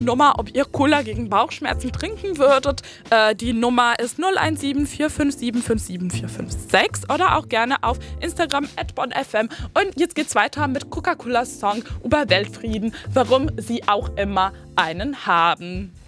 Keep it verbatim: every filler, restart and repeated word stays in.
Nummer, ob ihr Cola gegen Bauchschmerzen trinken würdet. Äh, die Nummer ist null eins sieben vier fünf sieben fünf sieben vier fünf sechs oder auch gerne auf Instagram at bonfm. Und jetzt geht's weiter mit Coca-Colas Song über Weltfrieden, warum sie auch immer einen haben.